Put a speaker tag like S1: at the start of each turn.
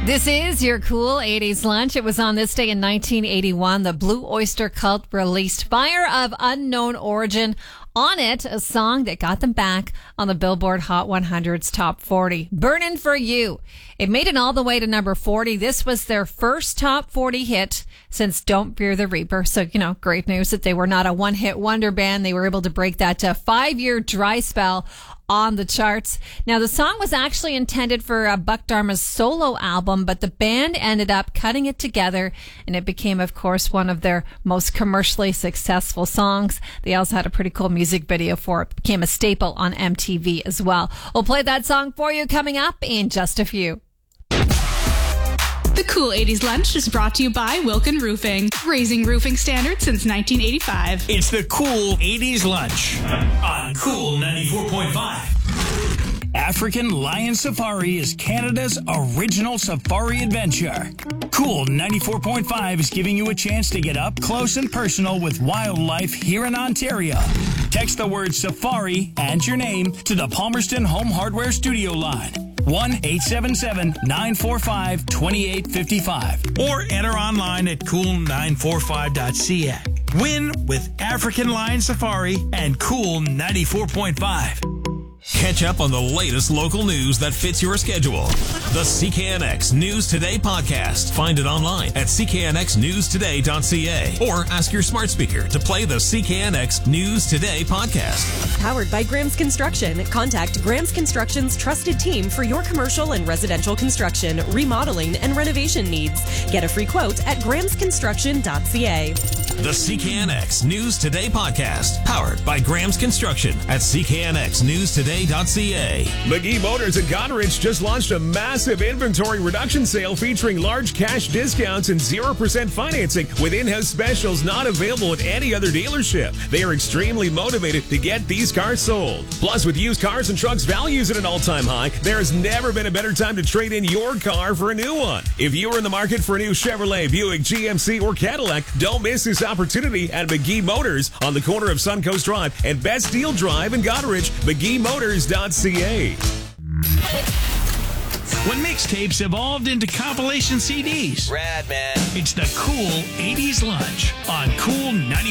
S1: This is your cool 80s lunch. It was on this day in 1981. The Blue Oyster Cult released Fire of Unknown Origin. On it, a song that got them back on the Billboard Hot 100's Top 40. Burnin' For You. It made it all the way to number 40. This was their first Top 40 hit since Don't Fear the Reaper. So, great news that they were not a one-hit wonder band. They were able to break that 5-year dry spell on the charts. Now, the song was actually intended for Buck Dharma's solo album, but the band ended up cutting it together, and it became, of course, one of their most commercially successful songs. They also had a pretty cool music video for it. It became a staple on MTV as well. We'll play that song for you coming up in just a few.
S2: The Cool 80s Lunch is brought to you by Wilkin Roofing, raising roofing standards since 1985.
S3: It's the Cool 80s Lunch on Cool 94.5. African Lion Safari is Canada's original safari adventure. Cool 94.5 is giving you a chance to get up close and personal with wildlife here in Ontario. Text the word safari and your name to the Palmerston Home Hardware Studio line. 1-877-945-2855. Or enter online at cool945.ca. Win with African Lion Safari and Cool 94.5.
S4: Catch up on the latest local news that fits your schedule. The CKNX News Today podcast. Find it online at cknxnewstoday.ca or ask your smart speaker to play the CKNX News Today podcast.
S5: Powered by Graham's Construction. Contact Graham's Construction's trusted team for your commercial and residential construction, remodeling, and renovation needs. Get a free quote at grahamsconstruction.ca.
S4: The CKNX News Today podcast. Powered by Graham's Construction at cknxnewstoday.ca.
S6: McGee Motors in Goderich just launched a massive inventory reduction sale featuring large cash discounts and 0% financing with in-house specials not available at any other dealership. They are extremely motivated to get these cars sold. Plus, with used cars and trucks values at an all-time high, there has never been a better time to trade in your car for a new one. If you are in the market for a new Chevrolet, Buick, GMC, or Cadillac, don't miss this opportunity at McGee Motors on the corner of Suncoast Drive and Best Deal Drive in Goderich. McGeeMotors.ca.
S3: When mixtapes evolved into compilation CDs.
S7: Rad, man.
S3: It's the Cool 80s Lunch on Cool 90.